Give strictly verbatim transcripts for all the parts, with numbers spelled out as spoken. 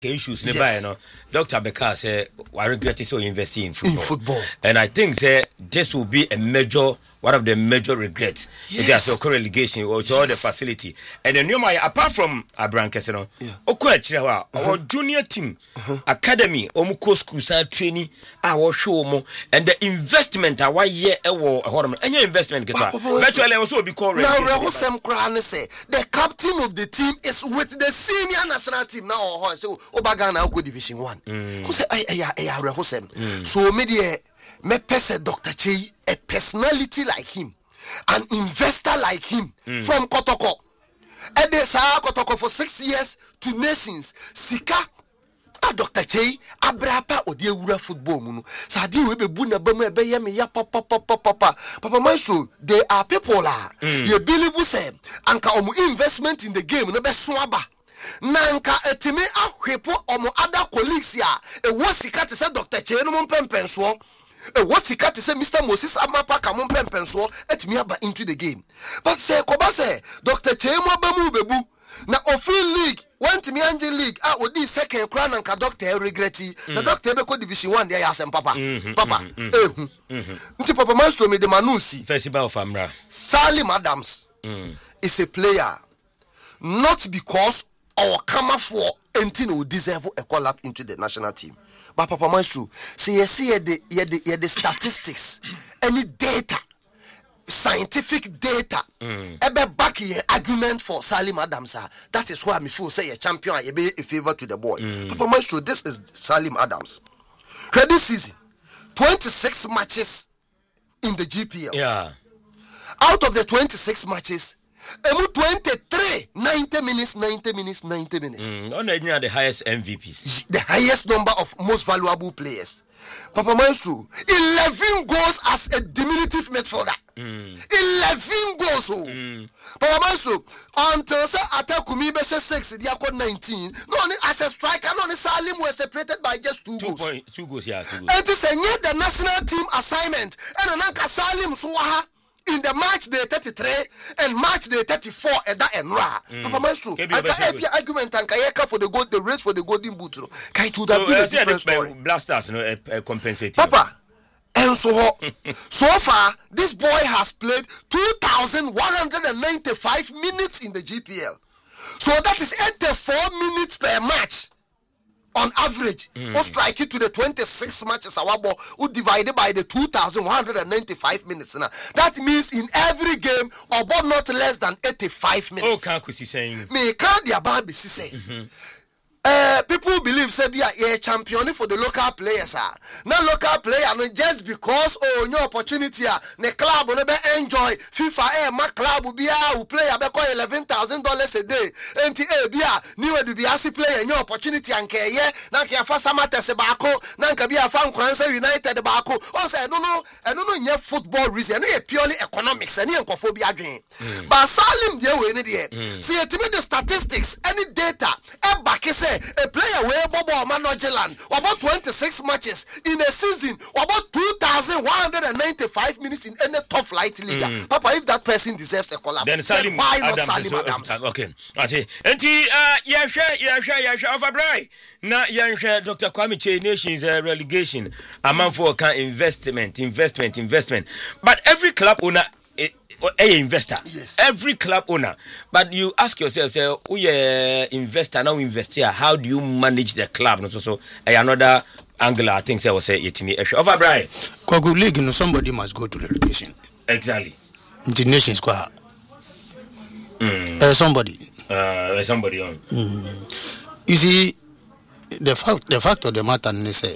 issues nearby, yes. You know, Doctor Bekar said, I regret to invest in football. In football. And I think say, this will be a major, one of the major regrets. Yes. There's a co-relegation or yes. all the facility. And then, you know, apart from Abraham Keseno, yeah. our junior team, uh-huh. academy, Omuko school, training, our show, and the investment, our year, and your investment, virtually also be called. Now, Rahusem Krane say, the captain of the team is with the senior national team now. So, Obagana go Division One. Mm. Who say I I I Rahusem? Mm. So, media me pese Doctor Che, a personality like him, an investor like him mm. from Kotoko. And they say Kotoko for six years to nations. Sika. A Doctor Che, Abrapa or dear Wura football munu. Sadi we be buna bama be yami ya papa papa papa. Papa Maestro, they are people la. You believe you say, anka omu investment in the game no be swaba. Nanka etime ahwepo omo other colleagues ya. E wasika te say Doctor Che no mpempen so. E wasika te say Mister Moses Amapa ka mpempen so etime aba into the game. But say koba say Doctor Che mo ba mu bebu. Na Ofin League went me Angel League ah odi second crown and ka doctor regreti the doctor be ko Division One there yasem papa papa eh nti Papa Maestro me de manusi festival of Amra Salim Adams mm. is a player not because our come for anything who deserve a call up into the national team, but Papa Maestro see you see the the the statistics any data scientific data mm. ebe back here argument for Salim Adams. That is why me feel say a champion I be a favor to the boy. Mm. Papa Maestro, this is Salim Adams. This season, twenty-six matches in the G P L. Yeah. Out of the twenty-six matches, emu twenty-three, ninety minutes, ninety minutes, ninety minutes. Mm. On the highest M V Ps. The highest number of most valuable players. Papa Maestro, eleven goals as a diminutive midfielder. Mm. eleven goals. Oh. Mm. Papa Maestro, until say Atakumi Beshe six, they are called nineteen. No, as a striker, no, Salim was separated by just two, two goals. Point, two goals, yeah, two goals. And it's a new the national team assignment. And Ananka Salim Suwaha in the match day thirty-three and match day thirty-four at that and ra. Mm. Papa Maestro, I can argument and Kayaka for the gold, the race for the golden boot. Kai to that be a different story. Blasters, no, uh, compensating. Papa. And so, so far, this boy has played two thousand one hundred ninety-five minutes in the G P L. So that is eighty-four minutes per match on average. Mm. Or strike it to the twenty-six matches who divided by the two thousand one hundred ninety-five minutes. Now. That means in every game, about not less than eighty-five minutes. Oh, can't you saying? Me can't the baby say. Uh, people believe say be a champion for the local players are not local player no just because oh no opportunity ah the club no be enjoy FIFA eh ma club be a who play be call eleven thousand dollars a day enti eh be a new do be as player no opportunity anke ye na ke afa Samatta se baako na nka be afa Nkransa United baako o say no no e no no nye football reason no purely economics and nkofo bi adwen but Salim dey we ni dey see it me the statistics any data e back say a player where Bobo Manojeland about twenty-six matches in a season, about two thousand one hundred ninety-five minutes in any top flight league. Mm. Papa, if that person deserves a collab, then, then why not Salim Adams? Okay, okay. And uh, yeah, sure, yeah, sure, yeah, sure. Of a bright. Now, yeah, sure. Doctor Kwame Che Nations uh, relegation. A man for can investment, investment, investment. But every club owner. A investor, yes. Every club owner, but you ask yourself, say, oh yeah, investor now invest here. How do you manage the club? No, so so another angle I think I will say it to me. Over Brian, Kogu League, you know, somebody must go to the relegation. Exactly. The nation squad. Mm. Uh, somebody. Uh, somebody on. Mm. You see, the fact, the fact of the matter, they say,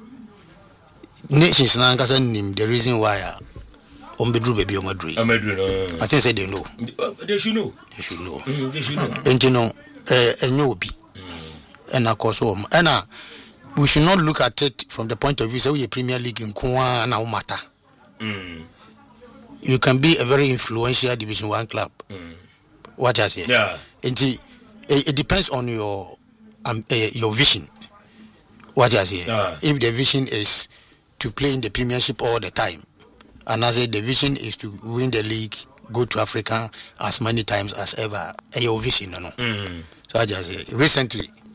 nations now the reason why. Uh, On bedru baby on Madrid. No. I think say they know. They should know. They should know. Mm, they should know. And you know, eh, and you be. And of course, and uh, we should not look at it from the point of view say we Premier League in Kwa na matter. Mm. You can be a very influential Division One club. Mm. What I say. Yeah. And it, it depends on your um uh, your vision. What I say. Yeah. If the vision is to play in the Premiership all the time. And as a division is to win the league, go to Africa as many times as ever. A your vision, no. Mm-hmm. So I just say recently